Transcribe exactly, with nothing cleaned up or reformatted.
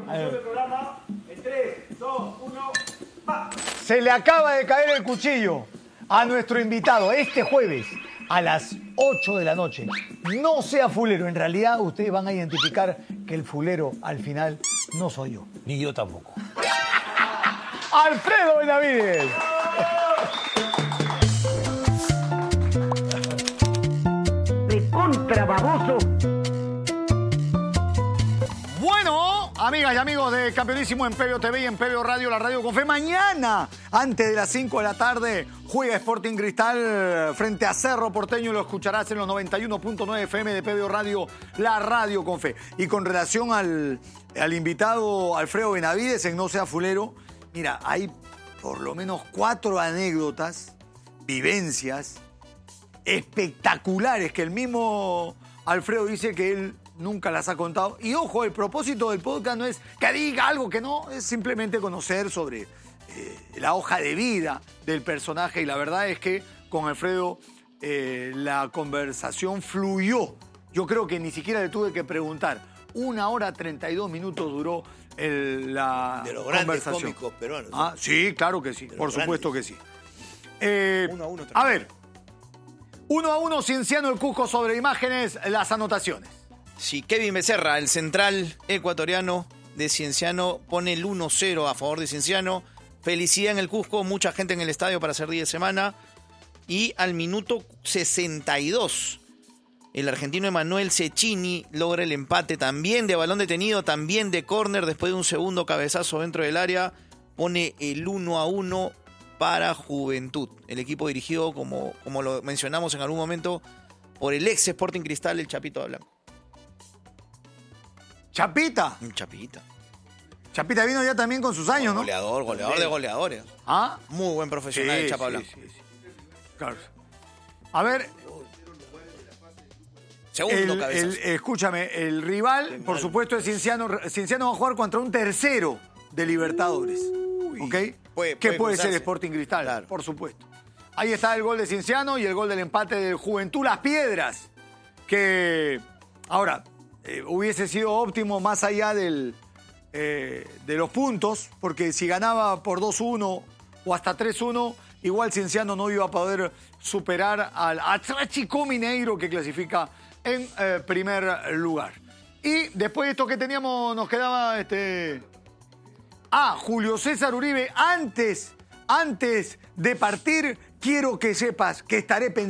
el programa en tres, dos, uno, ¡va! Se le acaba de caer el cuchillo a nuestro invitado este jueves a las ocho de la noche. No sea fulero. En realidad, ustedes van a identificar que el fulero al final no soy yo. Ni yo tampoco. ¡Alfredo Benavides! ¡De contra baboso! Bueno, amigas y amigos de Campeonísimo Imperio T V y Imperio Radio, la radio con fe. Mañana, antes de las cinco de la tarde, juega Sporting Cristal frente a Cerro Porteño. Lo escucharás en los noventa y uno punto nueve F M de Imperio Radio, la radio con fe. Y con relación al, al invitado Alfredo Benavides en No Sea Fulero, mira, hay por lo menos cuatro anécdotas, vivencias espectaculares que el mismo Alfredo dice que él nunca las ha contado. Y ojo, el propósito del podcast no es que diga algo que no, es simplemente conocer sobre eh, la hoja de vida del personaje. Y la verdad es que con Alfredo eh, la conversación fluyó. Yo creo que ni siquiera le tuve que preguntar. Una hora treinta y dos minutos duró el, la de los grandes conversación. cómicos peruanos. ¿Sí? Ah, sí, claro que sí, por supuesto grandes. que sí. Eh, uno a uno. A ver, uno a uno, Cienciano el Cusco sobre imágenes, las anotaciones. Sí, Kevin Becerra, el central ecuatoriano de Cienciano, pone el uno cero a favor de Cienciano. Felicidad en el Cusco, mucha gente en el estadio para hacer día de semana. Y al minuto sesenta y dos, el argentino Emanuel Cecchini logra el empate también de balón detenido, también de córner, después de un segundo cabezazo dentro del área. Pone el uno a uno para Juventud. El equipo dirigido, como, como lo mencionamos en algún momento, por el ex Sporting Cristal, el Chapito Blanco. Chapita. Un Chapita. Chapita vino ya también con sus años, ¿no? Goleador, goleador de goleadores. ¿Ah? Muy buen profesional el Chapa sí, Blanco. sí, sí. Claro. A ver, Segundo el, cabezazo. el, escúchame, el rival, por supuesto, es Cienciano. Cienciano va a jugar contra un tercero de Libertadores. ¿Ok? Puede- ¿Qué puede puede cruzarse. ser Sporting Cristal? Claro. Por supuesto. Ahí está el gol de Cienciano y el gol del empate del Juventud Las Piedras. Que, ahora, eh, hubiese sido óptimo más allá del, eh, de los puntos, porque si ganaba por dos uno o hasta tres uno, igual Cienciano no iba a poder superar al Atlético Mineiro, que clasifica en eh, primer lugar. Y después de esto que teníamos, nos quedaba este... Ah, Julio César Uribe, antes, antes de partir, quiero que sepas que estaré pensando